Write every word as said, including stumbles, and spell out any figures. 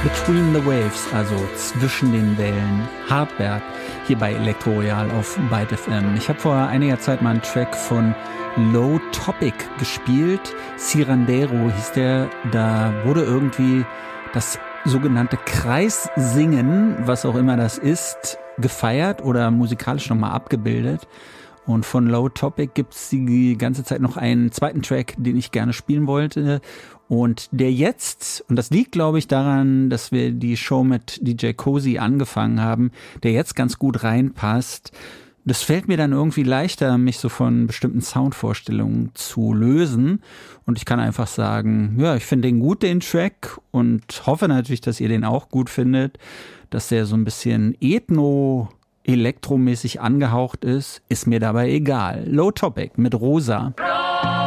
Between the Waves, also zwischen den Wellen. Hartberg, hier bei Elektroroyal auf Byte F M. Ich habe vor einiger Zeit mal einen Track von Low Topic gespielt. Cirandero hieß der. Da wurde irgendwie das sogenannte Kreissingen, was auch immer das ist, gefeiert oder musikalisch nochmal abgebildet. Und von Low Topic gibt's die ganze Zeit noch einen zweiten Track, den ich gerne spielen wollte. Und der jetzt, und das liegt, glaube ich, daran, dass wir die Show mit D J Cozy angefangen haben, der jetzt ganz gut reinpasst. Das fällt mir dann irgendwie leichter, mich so von bestimmten Soundvorstellungen zu lösen. Und ich kann einfach sagen, ja, ich finde den gut, den Track, und hoffe natürlich, dass ihr den auch gut findet, dass der so ein bisschen ethno elektromäßig angehaucht ist, ist mir dabei egal. Low Topic mit Rosa.